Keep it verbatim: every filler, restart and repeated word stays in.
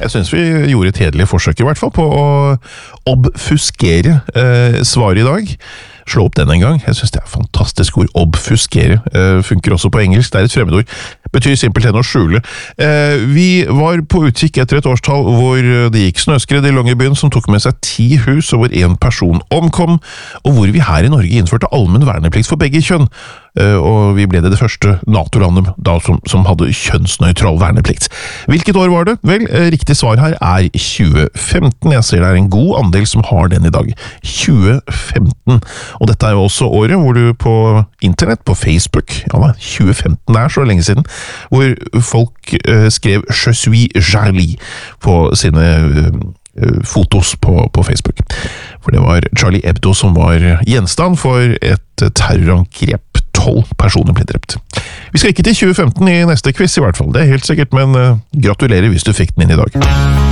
Jeg synes vi gjorde et hederlig forsøk i hvert fall på å obfuskere eh, svar i dag. Slå opp den en gang. Jeg synes det er et fantastisk ord. Obfuskere. Eh, funker også på engelsk. Det er et fremmedord. Betyr simpelthen å skjule. Eh, vi var på utkikk etter et årstall hvor det gikk snøskred i Longyearbyen som tok med seg ti hus og hvor en person omkom, og hvor vi her i Norge innførte allmenn verneplikt for begge kjønn. Uh, og vi ble det det første NATO-landet da som, som hadde kjønnsnøytral verneplikt. Hvilket år var det? Vel, uh, riktig svar her er tjue femten. Jeg ser det er en god andel som har den i dag. tjue femten. Og dette er jo også året hvor du på internett, på Facebook, ja da, tjue femten er så lenge siden, hvor folk uh, skrev «Je suis Charlie» på sine uh, fotos på, på Facebook. For det var Charlie Hebdo som var gjenstand for et terrorangrep. tolv personer ble drept. Vi skal ikke til tjue femten i neste quiz i hvert fall, det er helt sikkert, men uh, gratulerer hvis du fikk den inn i dag.